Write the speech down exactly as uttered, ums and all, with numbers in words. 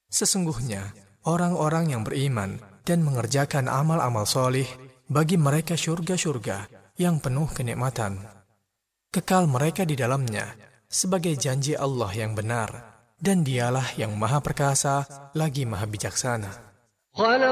Sesungguhnya, orang-orang yang beriman dan mengerjakan amal-amal solih, bagi mereka syurga-syurga yang penuh kenikmatan. Kekal mereka di dalamnya, sebagai janji Allah yang benar, dan dialah yang maha perkasa lagi maha bijaksana.